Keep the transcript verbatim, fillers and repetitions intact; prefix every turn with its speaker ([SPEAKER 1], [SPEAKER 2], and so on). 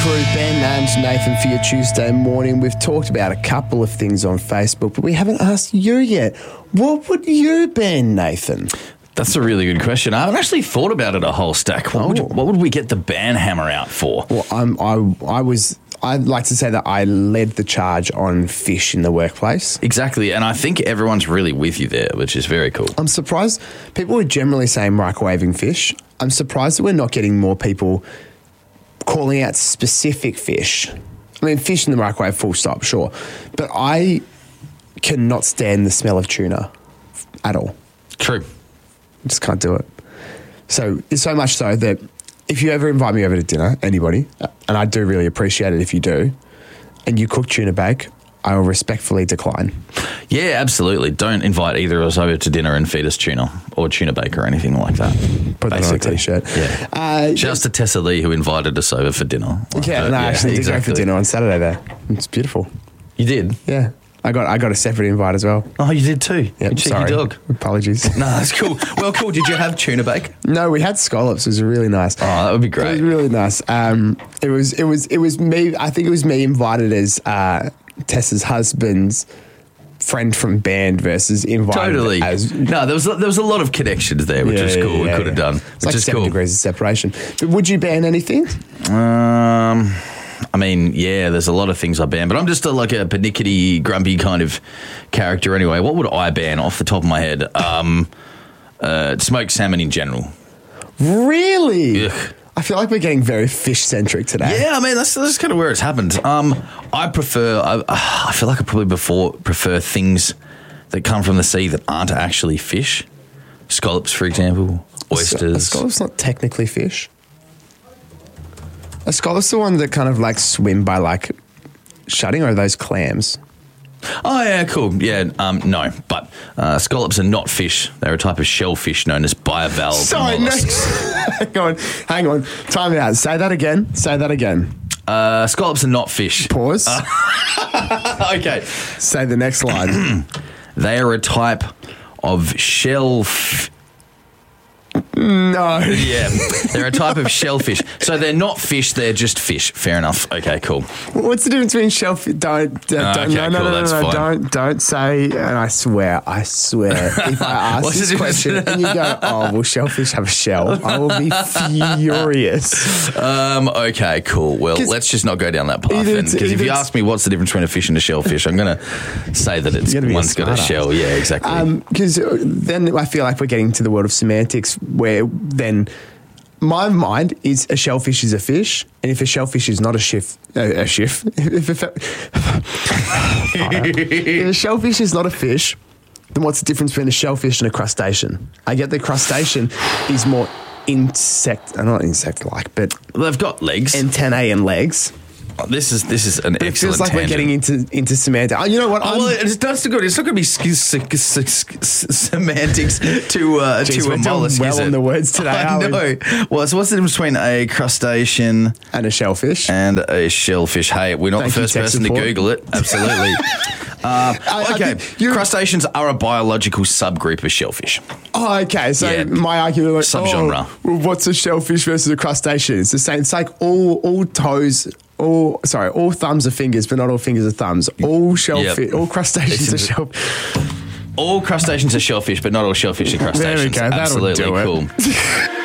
[SPEAKER 1] crew, Ben and Nathan for your Tuesday morning. We've talked about a couple of things on Facebook, but we haven't asked you yet. What would you ban, Nathan?
[SPEAKER 2] That's a really good question. I haven't actually thought about it a whole stack. What, oh. would, what would we get the ban hammer out for?
[SPEAKER 1] Well, I'm, I, I was... I'd like to say that I led the charge on fish in the workplace.
[SPEAKER 2] Exactly, and I think everyone's really with you there, which is very cool.
[SPEAKER 1] I'm surprised. People are generally saying microwaving fish. I'm surprised that we're not getting more people calling out specific fish. I mean, fish in the microwave, full stop, sure. But I cannot stand the smell of tuna at all.
[SPEAKER 2] True.
[SPEAKER 1] I just can't do it. So, it's so much so that if you ever invite me over to dinner, anybody, and I do really appreciate it if you do, and you cook tuna bake, I will respectfully decline.
[SPEAKER 2] Yeah, absolutely. Don't invite either of us over to dinner and feed us tuna or tuna bake or anything like that.
[SPEAKER 1] Put that on a T-shirt.
[SPEAKER 2] Yeah. Uh, Shouts to Tessa Lee, who invited us over for dinner.
[SPEAKER 1] Yeah,
[SPEAKER 2] but,
[SPEAKER 1] no, I
[SPEAKER 2] yeah,
[SPEAKER 1] actually
[SPEAKER 2] exactly.
[SPEAKER 1] did go for dinner on Saturday there. It's beautiful.
[SPEAKER 2] You did?
[SPEAKER 1] Yeah. I got I got a separate invite as well.
[SPEAKER 2] Oh, you did too?
[SPEAKER 1] Yeah,
[SPEAKER 2] you cheeky
[SPEAKER 1] sorry.
[SPEAKER 2] dog.
[SPEAKER 1] Apologies.
[SPEAKER 2] No, that's cool. Well, cool. Did you have tuna bake?
[SPEAKER 1] No, we had scallops. It was really nice.
[SPEAKER 2] Oh, that would be great.
[SPEAKER 1] It was really nice. Um, it was it was it was me. I think it was me invited as uh, Tessa's husband's friend from band versus invited
[SPEAKER 2] totally.
[SPEAKER 1] as
[SPEAKER 2] no. There was there was a lot of connections there, which
[SPEAKER 1] yeah,
[SPEAKER 2] was cool.
[SPEAKER 1] Yeah,
[SPEAKER 2] we
[SPEAKER 1] yeah,
[SPEAKER 2] could have
[SPEAKER 1] yeah.
[SPEAKER 2] done,
[SPEAKER 1] It's
[SPEAKER 2] which
[SPEAKER 1] like
[SPEAKER 2] is
[SPEAKER 1] seven
[SPEAKER 2] cool.
[SPEAKER 1] degrees of separation. But would you ban anything?
[SPEAKER 2] Um. I mean, yeah, there's a lot of things I ban, but I'm just a, like a panickety, grumpy kind of character anyway. What would I ban off the top of my head? Um, uh, smoked salmon in general.
[SPEAKER 1] Really?
[SPEAKER 2] Ugh.
[SPEAKER 1] I feel like we're getting very fish-centric today.
[SPEAKER 2] Yeah, I mean, that's, that's kind of where it's happened. Um, I prefer, I, I feel like I probably before prefer things that come from the sea that aren't actually fish. Scallops, for example, oysters.
[SPEAKER 1] A scallop's not technically fish. A scallop's the one that kind of like swim by like shutting, or are those clams?
[SPEAKER 2] Oh, yeah, cool. Yeah, um, no, but uh, scallops are not fish. They're a type of shellfish known as bivalve
[SPEAKER 1] Sorry,
[SPEAKER 2] mollusks.
[SPEAKER 1] No. hang on, hang on. Time out. Say that again. Say that again.
[SPEAKER 2] Uh, scallops are not fish.
[SPEAKER 1] Pause.
[SPEAKER 2] Uh, okay.
[SPEAKER 1] Say the next line.
[SPEAKER 2] They are a type of shellfish.
[SPEAKER 1] No.
[SPEAKER 2] Yeah, they're a type of shellfish. So they're not fish, they're just fish. Fair enough. Okay, cool.
[SPEAKER 1] What's the difference between shellfish? Don't, don't,
[SPEAKER 2] Okay,
[SPEAKER 1] no, no,
[SPEAKER 2] cool,
[SPEAKER 1] no, no,
[SPEAKER 2] that's
[SPEAKER 1] no,
[SPEAKER 2] fine.
[SPEAKER 1] don't, don't say, and I swear, I swear, if I ask
[SPEAKER 2] What's
[SPEAKER 1] this
[SPEAKER 2] the difference?
[SPEAKER 1] question and you go, oh, well, shellfish have a shell, I will be furious.
[SPEAKER 2] Um, okay, cool. Well, let's just not go down that path
[SPEAKER 1] either
[SPEAKER 2] then.
[SPEAKER 1] it's-
[SPEAKER 2] Because if
[SPEAKER 1] either
[SPEAKER 2] you
[SPEAKER 1] it's-
[SPEAKER 2] ask me what's the difference between a fish and a shellfish, I'm going to say that it's
[SPEAKER 1] You're gonna be a
[SPEAKER 2] one's got a
[SPEAKER 1] smart
[SPEAKER 2] shell.
[SPEAKER 1] ass.
[SPEAKER 2] Yeah, exactly.
[SPEAKER 1] Because um, then I feel like we're getting to the world of semantics where then my mind is a shellfish is a fish, and if a shellfish is not a shift, uh, a shift, if, if, if a shellfish is not a fish, then what's the difference between a shellfish and a crustacean? I get the crustacean is more insect, uh, not insect-like, but
[SPEAKER 2] They've got legs.
[SPEAKER 1] antennae and legs.
[SPEAKER 2] Oh, this is this is an
[SPEAKER 1] But it
[SPEAKER 2] excellent
[SPEAKER 1] feels like
[SPEAKER 2] tangent.
[SPEAKER 1] we're getting into into semantics. Oh, you know what?
[SPEAKER 2] Oh,
[SPEAKER 1] I'm-
[SPEAKER 2] well, it's, that's good. It's not going to be sk- sk- sk- sk- semantics to uh,
[SPEAKER 1] Jeez,
[SPEAKER 2] to
[SPEAKER 1] we're
[SPEAKER 2] a
[SPEAKER 1] doing
[SPEAKER 2] mollusk.
[SPEAKER 1] well
[SPEAKER 2] is
[SPEAKER 1] on
[SPEAKER 2] it?
[SPEAKER 1] the words today,
[SPEAKER 2] I
[SPEAKER 1] aren't we?
[SPEAKER 2] know. Well, so what's the difference between a crustacean
[SPEAKER 1] and a shellfish.
[SPEAKER 2] and a shellfish? Hey, we're not
[SPEAKER 1] Thank
[SPEAKER 2] the
[SPEAKER 1] you,
[SPEAKER 2] first
[SPEAKER 1] tech
[SPEAKER 2] person
[SPEAKER 1] support.
[SPEAKER 2] to Google it. Absolutely. uh,
[SPEAKER 1] I
[SPEAKER 2] okay,
[SPEAKER 1] think you're-
[SPEAKER 2] crustaceans are a biological subgroup of shellfish.
[SPEAKER 1] Oh, okay. So
[SPEAKER 2] Yeah.
[SPEAKER 1] my argument, like,
[SPEAKER 2] Subgenre.
[SPEAKER 1] oh, well, what's a shellfish versus a crustacean? It's the same. It's like all all toes, all sorry, all thumbs are fingers, but not all fingers are thumbs. All shellfish,
[SPEAKER 2] Yep.
[SPEAKER 1] all crustaceans are
[SPEAKER 2] It's-
[SPEAKER 1] shell.
[SPEAKER 2] All crustaceans are shellfish, but not all shellfish are crustaceans.
[SPEAKER 1] There we go. That'll
[SPEAKER 2] Absolutely
[SPEAKER 1] do it.
[SPEAKER 2] cool.